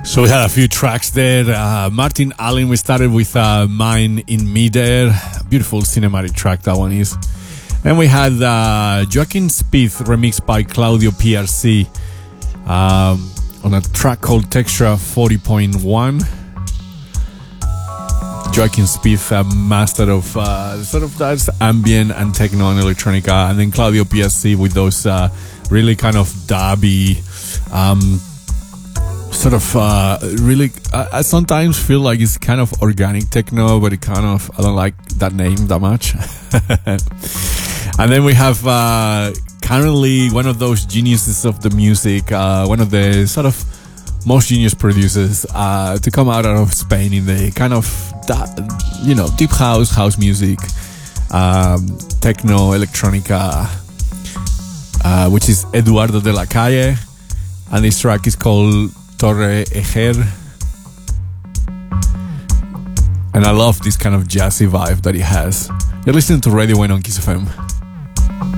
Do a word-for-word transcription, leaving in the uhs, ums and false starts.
So we had a few tracks there. Uh, Martin Allen, we started with uh, Mine in Midair. Beautiful cinematic track, that one is. Then we had uh, Joaquin Spieth remixed by Claudio P R C um, on a track called Textra forty point one. Joaquin Spieth, a master of uh, sort of that ambient and techno and electronica. And then Claudio P R C with those uh, really kind of dabby, um, sort of uh, really, I, I sometimes feel like it's kind of organic techno, but it kind of, I don't like that name that much. And then we have uh, currently one of those geniuses of the music, uh, one of the sort of most genius producers uh, to come out of Spain in the kind of, that, you know, deep house, house music, um, techno, electronica, uh, which is Eduardo de la Calle. And this track is called Torre Ejer. And I love this kind of jazzy vibe that he has. You're listening to Radio One on Kiss F M.